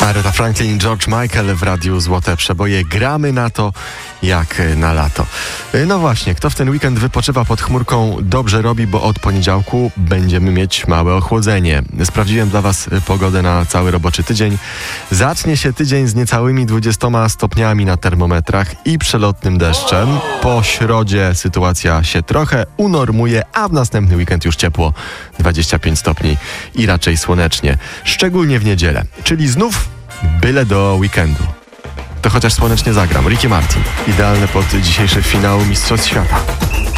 Aretha Franklin, George Michael w Radiu Złote Przeboje. Gramy na to jak na lato. No właśnie, kto w ten weekend wypoczywa pod chmurką, dobrze robi, bo od poniedziałku będziemy mieć małe ochłodzenie. Sprawdziłem dla Was pogodę na cały roboczy tydzień. Zacznie się tydzień z niecałymi 20 stopniami na termometrach i przelotnym deszczem. Po środzie sytuacja się trochę unormuje, a w następny weekend już ciepło, 25 stopni i raczej słonecznie. Szczególnie w niedzielę, czyli znów byle do weekendu. To chociaż słonecznie zagram. Ricky Martin. Idealne pod dzisiejszy finał Mistrzostw Świata.